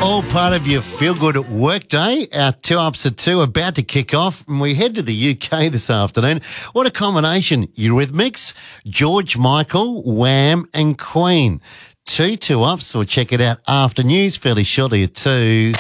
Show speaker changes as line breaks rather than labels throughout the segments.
All part of your feel-good work day. Our 2 Ups at 2 about to kick off, and we head to the UK this afternoon. What a combination. Eurythmics, George Michael, Wham and Queen. 2 Ups. We'll check it out after news fairly shortly at 2.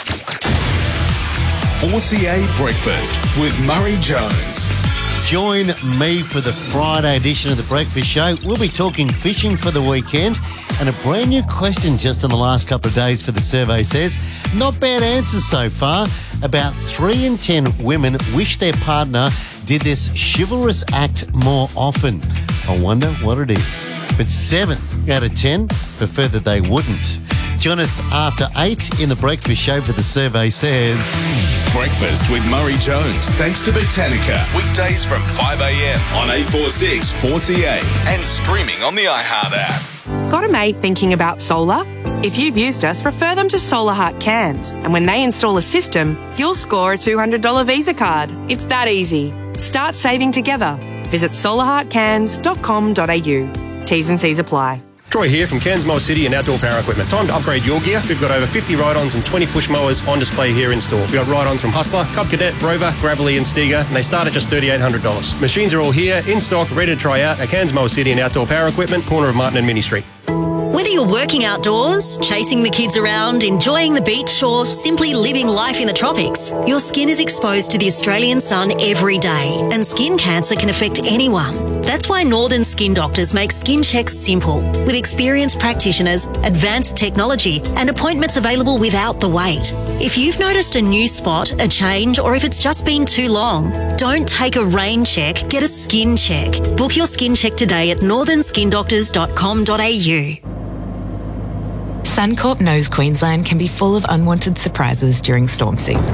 4CA Breakfast with Murray Jones.
Join me for the Friday edition of The Breakfast Show. We'll be talking fishing for the weekend, and a brand new question just in the last couple of days for the survey says, not bad answers so far. About 3 in 10 women wish their partner did this chivalrous act more often. I wonder what it is. But 7 out of 10 prefer that they wouldn't. Join us after 8 in The Breakfast Show for the survey says...
Breakfast with Murray Jones, thanks to Botanica. Weekdays from 5 a.m. on 846 4CA and streaming on the iHeart app.
Got a mate thinking about solar? If you've used us, refer them to Solar Heart Cairns. And when they install a system, you'll score a $200 Visa card. It's that easy. Start saving together. Visit solarheartcairns.com.au. T's and C's apply.
Troy here from Cairns Mower City and Outdoor Power Equipment. Time to upgrade your gear. We've got over 50 ride-ons and 20 push mowers on display here in store. We've got ride-ons from Hustler, Cub Cadet, Rover, Gravely and Stiga, and they start at just $3,800. Machines are all here, in stock, ready to try out at Cairns Mower City and Outdoor Power Equipment, corner of Martin and Mini Street.
Whether you're working outdoors, chasing the kids around, enjoying the beach, or simply living life in the tropics, your skin is exposed to the Australian sun every day, and skin cancer can affect anyone. That's why Northern Skin Doctors make skin checks simple, with experienced practitioners, advanced technology, and appointments available without the wait. If you've noticed a new spot, a change, or if it's just been too long, don't take a rain check, get a skin check. Book your skin check today at northernskindoctors.com.au.
Suncorp knows Queensland can be full of unwanted surprises during storm season.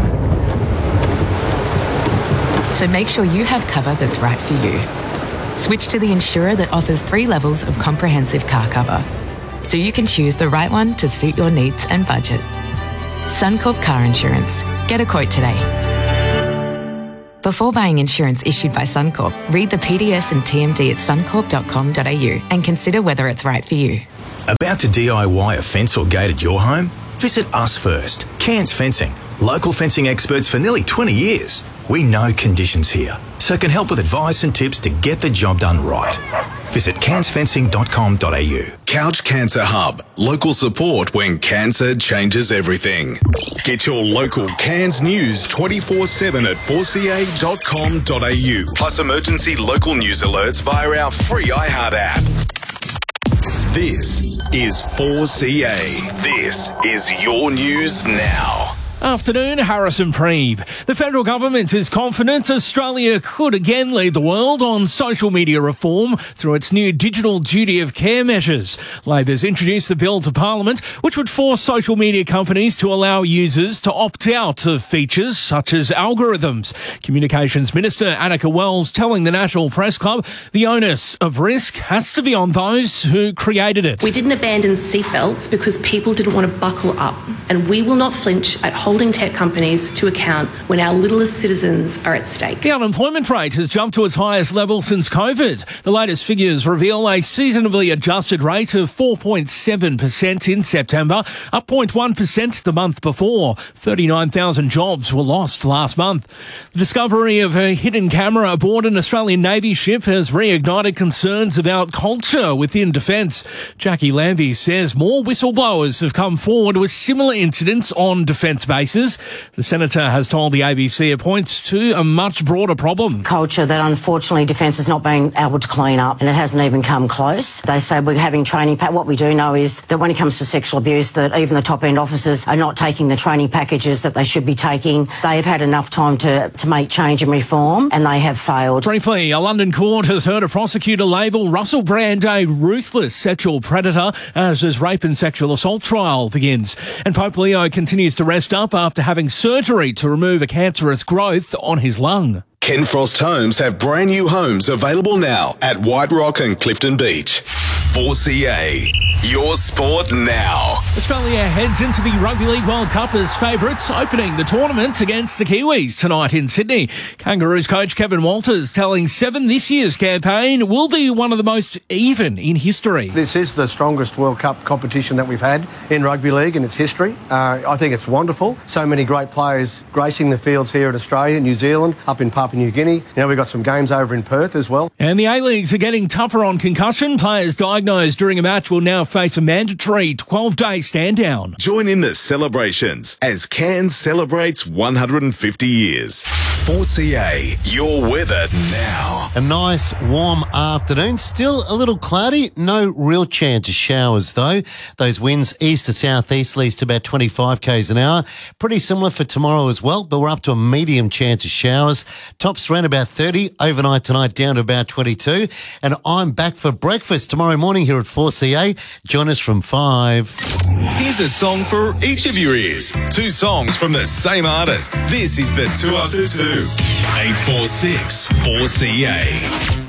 So make sure you have cover that's right for you. Switch to the insurer that offers 3 levels of comprehensive car cover, so you can choose the right one to suit your needs and budget. Suncorp Car Insurance. Get a quote today. Before buying insurance issued by Suncorp, read the PDS and TMD at suncorp.com.au and consider whether it's right for you.
About to DIY a fence or gate at your home? Visit us first. Cairns Fencing. Local fencing experts for nearly 20 years. We know conditions here, so can help with advice and tips to get the job done right. Visit cairnsfencing.com.au.
Couch Cancer Hub. Local support when cancer changes everything. Get your local Cairns news 24/7 at 4ca.com.au. Plus emergency local news alerts via our free iHeart app. This is 4CA. This is your news now.
Afternoon, Harrison Preeve. The federal government is confident Australia could again lead the world on social media reform through its new digital duty of care measures. Labor's introduced the bill to Parliament, which would force social media companies to allow users to opt out of features such as algorithms. Communications Minister Annika Wells telling the National Press Club the onus of risk has to be on those who created it.
We didn't abandon seatbelts because people didn't want to buckle up, and we will not flinch at holding tech companies to account when our littlest citizens are at stake.
The unemployment rate has jumped to its highest level since COVID. The latest figures reveal a seasonably adjusted rate of 4.7% in September, up 0.1% the month before. 39,000 jobs were lost last month. The discovery of a hidden camera aboard an Australian Navy ship has reignited concerns about culture within defence. Jackie Lambie says more whistleblowers have come forward with similar incidents on defence bases. The Senator has told the ABC it points to a much broader problem.
Culture that unfortunately Defence is not being able to clean up, and it hasn't even come close. They say we're having training. What we do know is that when it comes to sexual abuse, that even the top-end officers are not taking the training packages that they should be taking. They've had enough time to make change and reform, and they have failed.
Briefly, a London court has heard a prosecutor label Russell Brand a ruthless sexual predator as his rape and sexual assault trial begins. And Pope Leo continues to rest up after having surgery to remove a cancerous growth on his lung.
Ken Frost Homes have brand new homes available now at White Rock and Clifton Beach. 4CA. Your sport now.
Australia heads into the Rugby League World Cup as favourites, opening the tournament against the Kiwis tonight in Sydney. Kangaroos coach Kevin Walters telling Seven this year's campaign will be one of the most even in history.
This is the strongest World Cup competition that we've had in rugby league in its history. I think it's wonderful. So many great players gracing the fields here in Australia, New Zealand, up in Papua New Guinea. We've got some games over in Perth as well.
And the A-Leagues are getting tougher on concussion. Players diagnosed during a match will now face a mandatory 12-day stand down.
Join in the celebrations as Cairns celebrates 150 years. 4CA, your weather now.
A nice warm afternoon. Still a little cloudy. No real chance of showers though. Those winds east to southeasterlies to about 25 k's an hour. Pretty similar for tomorrow as well, but we're up to a medium chance of showers. Tops around about 30. Overnight tonight down to about 22. And I'm back for breakfast tomorrow morning here at 4CA. Join us from 5.
Here's a song for each of your ears. 2 songs from the same artist. This is the 2 Up to 2. 846 4CA.